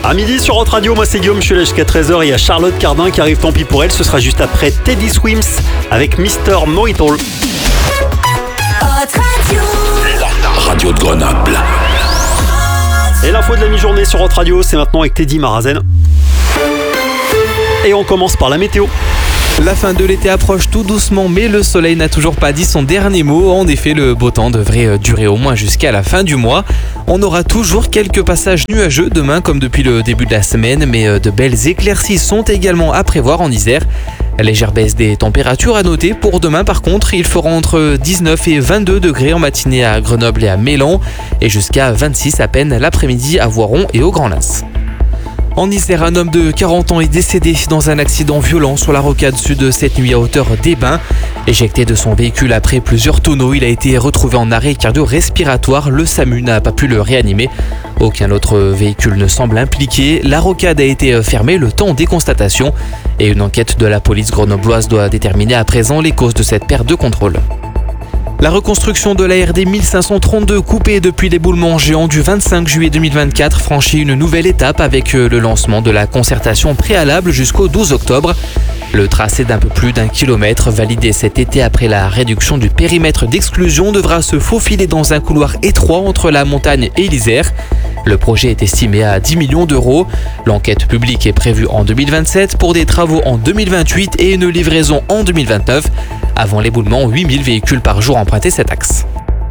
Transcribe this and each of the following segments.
À midi sur Hot Radio, moi c'est Guillaume, je suis là jusqu'à 13h. Il y a Charlotte Cardin qui arrive, tant pis pour elle. Ce sera juste après Teddy Swims avec Mr. Know-It-All. La radio de Grenoble. Et l'info de la mi-journée sur Hot Radio, c'est maintenant avec Teddy Marazen. Et on commence par la météo. La fin de l'été approche tout doucement, mais le soleil n'a toujours pas dit son dernier mot. En effet, le beau temps devrait durer au moins jusqu'à la fin du mois. On aura toujours quelques passages nuageux demain, comme depuis le début de la semaine, mais de belles éclaircies sont également à prévoir en Isère. Légère baisse des températures à noter. Pour demain, par contre, il fera entre 19 et 22 degrés en matinée à Grenoble et à Mélan, et jusqu'à 26 à peine l'après-midi à Voiron et au Grand Lens. En Isère, un homme de 40 ans est décédé dans un accident violent sur la rocade sud cette nuit à hauteur des Bains. Éjecté de son véhicule après plusieurs tonneaux, il a été retrouvé en arrêt cardio-respiratoire. Le SAMU n'a pas pu le réanimer. Aucun autre véhicule ne semble impliqué. La rocade a été fermée le temps des constatations et une enquête de la police grenobloise doit déterminer à présent les causes de cette perte de contrôle. La reconstruction de la RD 1532 coupée depuis l'éboulement géant du 25 juillet 2024 franchit une nouvelle étape avec le lancement de la concertation préalable jusqu'au 12 octobre. Le tracé d'un peu plus d'1 kilomètre validé cet été après la réduction du périmètre d'exclusion devra se faufiler dans un couloir étroit entre la montagne et l'Isère. Le projet est estimé à 10 millions d'euros. L'enquête publique est prévue en 2027 pour des travaux en 2028 et une livraison en 2029. Avant l'éboulement, 8000 véhicules par jour empruntaient cet axe.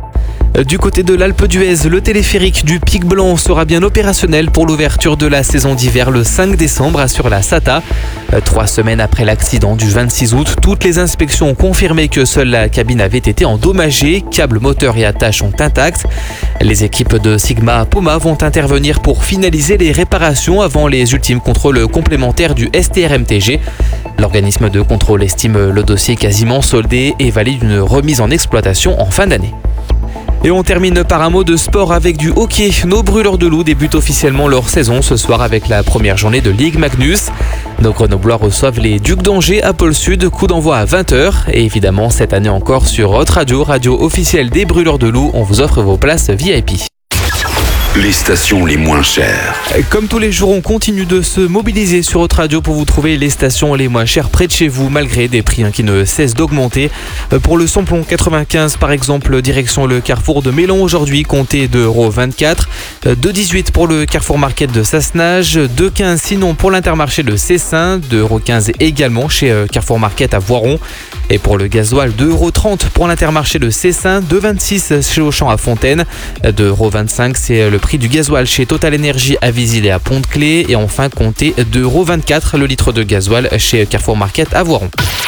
Du côté de l'Alpe d'Huez, le téléphérique du Pic Blanc sera bien opérationnel pour l'ouverture de la saison d'hiver le 5 décembre, assure la SATA. 3 semaines après l'accident du 26 août, toutes les inspections ont confirmé que seule la cabine avait été endommagée, câbles, moteurs et attaches sont intacts. Les équipes de Sigma Poma vont intervenir pour finaliser les réparations avant les ultimes contrôles complémentaires du STRMTG. L'organisme de contrôle estime le dossier quasiment soldé et valide une remise en exploitation en fin d'année. Et on termine par un mot de sport avec du hockey. Nos brûleurs de loup débutent officiellement leur saison ce soir avec la première journée de Ligue Magnus. Nos Grenoblois reçoivent les Ducs d'Angers à Pôle Sud, coup d'envoi à 20h. Et évidemment, cette année encore sur Hot Radio, radio officielle des brûleurs de loup, on vous offre vos places VIP. Les stations les moins chères. Comme tous les jours, on continue de se mobiliser sur Hot Radio pour vous trouver les stations les moins chères près de chez vous, malgré des prix qui ne cessent d'augmenter. Pour le samplon 95, par exemple, direction le carrefour de Mélan aujourd'hui, comptez 2,24 €. 2,18 pour le Carrefour Market de Sassenage, 2,15 sinon pour l'Intermarché de Cessin, 2,15 € également chez Carrefour Market à Voiron. Et pour le gasoil, 2,30 € pour l'Intermarché de Cessin, 2,26 chez Auchan à Fontaine, 2,25 € c'est le prix du gasoil chez Total Energy à Visil et à Pont-de-Clé. Et enfin, comptez 2,24 € le litre de gasoil chez Carrefour Market à Voiron.